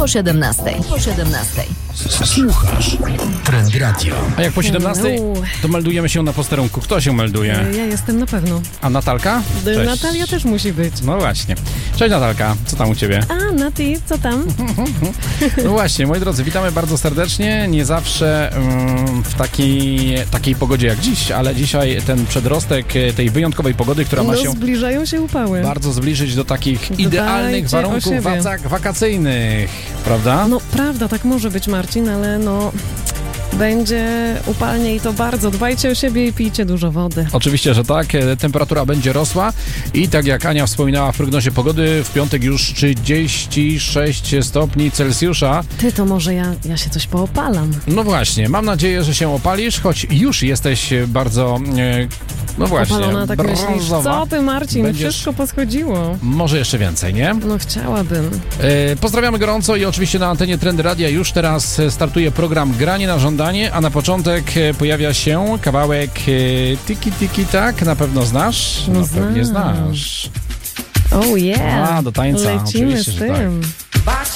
po 17. Słuchasz Trend Radio. A jak po 17, to meldujemy się na posterunku. Kto się melduje? Ja jestem na pewno. A Natalka? Cześć. Natalia też musi być. No właśnie. Cześć Natalka, co tam u ciebie? A, Nati, co tam? No właśnie, moi drodzy, witamy bardzo serdecznie. Nie zawsze w takiej pogodzie jak dziś, ale dzisiaj ten przedrostek tej wyjątkowej pogody, która ma się zbliżają się upały. bardzo zbliżyć do takich idealnych Dbajcie warunków o siebie. wakacyjnych, prawda? No prawda, tak może być, Marcin, ale będzie upalnie i to bardzo. Dbajcie o siebie i pijcie dużo wody. Oczywiście, że tak. Temperatura będzie rosła i tak jak Ania wspominała w prognozie pogody, w piątek już 36 stopni Celsjusza. Ty, to może ja się coś poopalam. No właśnie, mam nadzieję, że się opalisz, choć już jesteś bardzo, no właśnie, Opalona, tak myślisz? brązowa. Co ty, Marcin? Będziesz- Wszystko poschodziło. Może jeszcze więcej, nie? No chciałabym. Pozdrawiamy gorąco i oczywiście na antenie Trendy Radia już teraz startuje program Granie na żądanie, a na początek pojawia się kawałek Tiki Tiki Tak, na pewno znasz? No No pewnie znam. znasz. Oh yeah. A, do tańca, Lecimy oczywiście, z że tak. tym.